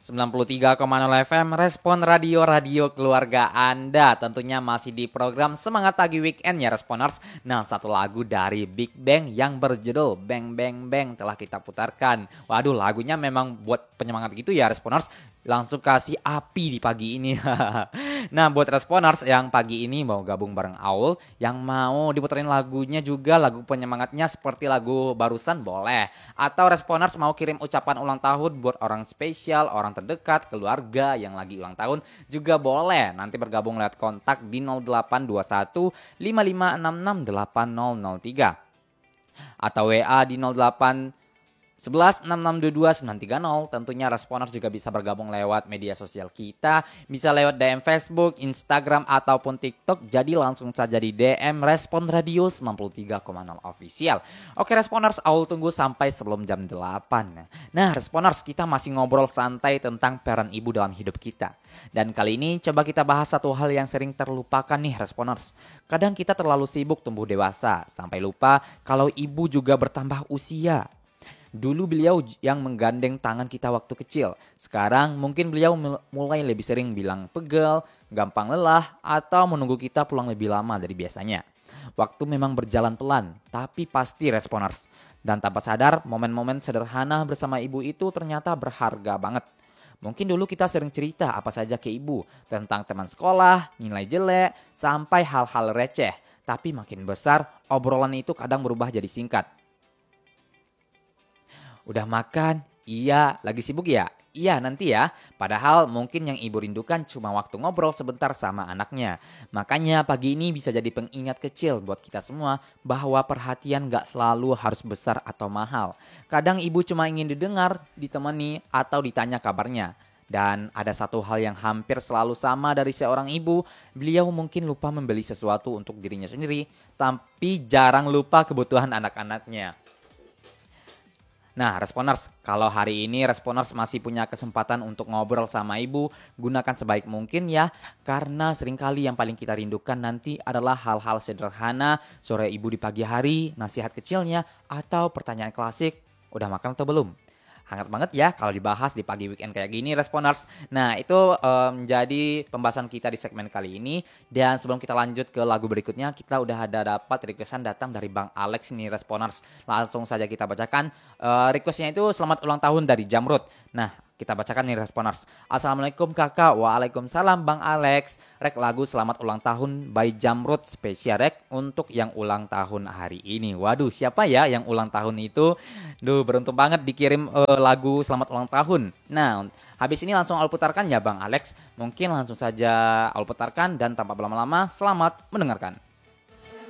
93,0 FM Respon Radio keluarga Anda. Tentunya masih di program Semangat Pagi Weekend ya Responers. Nah, satu lagu dari Big Bang yang berjudul Bang Bang Bang telah kita putarkan. Waduh, lagunya memang buat penyemangat gitu ya Responers. Langsung kasih api di pagi ini. Nah, buat Responers yang pagi ini mau gabung bareng Aul, yang mau diputerin lagunya juga lagu penyemangatnya seperti lagu barusan boleh. Atau Responers mau kirim ucapan ulang tahun buat orang spesial, orang terdekat, keluarga yang lagi ulang tahun juga boleh. Nanti bergabung lewat kontak di 0821 5566 8003 atau WA di 08 11 6622 930. Tentunya Responers juga bisa bergabung lewat media sosial kita, bisa lewat DM Facebook, Instagram ataupun TikTok. Jadi langsung saja di DM Respon Radio 93,0 official. Oke Responers, Aul tunggu sampai sebelum jam 8. Nah Responers, kita masih ngobrol santai tentang peran ibu dalam hidup kita. Dan kali ini coba kita bahas satu hal yang sering terlupakan nih Responers. Kadang kita terlalu sibuk tumbuh dewasa sampai lupa kalau ibu juga bertambah usia. Dulu beliau yang menggandeng tangan kita waktu kecil. Sekarang mungkin beliau mulai lebih sering bilang pegel, gampang lelah, atau menunggu kita pulang lebih lama dari biasanya. Waktu memang berjalan pelan, tapi pasti Responers. Dan tanpa sadar, momen-momen sederhana bersama ibu itu ternyata berharga banget. Mungkin dulu kita sering cerita apa saja ke ibu, tentang teman sekolah, nilai jelek, sampai hal-hal receh. Tapi makin besar, obrolan itu kadang berubah jadi singkat. Udah makan? Iya. Lagi sibuk ya? Iya nanti ya. Padahal mungkin yang ibu rindukan cuma waktu ngobrol sebentar sama anaknya. Makanya pagi ini bisa jadi pengingat kecil buat kita semua bahwa perhatian gak selalu harus besar atau mahal. Kadang ibu cuma ingin didengar, ditemani, atau ditanya kabarnya. Dan ada satu hal yang hampir selalu sama dari seorang ibu, beliau mungkin lupa membeli sesuatu untuk dirinya sendiri, tapi jarang lupa kebutuhan anak-anaknya. Nah, Responers, kalau hari ini Responers masih punya kesempatan untuk ngobrol sama ibu, gunakan sebaik mungkin ya, karena seringkali yang paling kita rindukan nanti adalah hal-hal sederhana, sore ibu di pagi hari, nasihat kecilnya, atau pertanyaan klasik, udah makan atau belum? Hangat banget ya kalau dibahas di pagi weekend kayak gini Responers. Nah itu menjadi pembahasan kita di segmen kali ini. Dan sebelum kita lanjut ke lagu berikutnya, kita udah ada dapat requestan datang dari Bang Alex nih Responers. Langsung saja kita bacakan. Requestnya itu selamat ulang tahun dari Jamrut. Nah kita bacakan nih Responers. Assalamualaikum kakak. Waalaikumsalam Bang Alex. Rek lagu selamat ulang tahun by Jamrut spesial rek untuk yang ulang tahun hari ini. Waduh siapa ya yang ulang tahun itu? Duh beruntung banget dikirim lagu selamat ulang tahun. Nah habis ini langsung I'll putarkan ya Bang Alex. Mungkin langsung saja I'll putarkan dan tanpa berlama-lama selamat mendengarkan.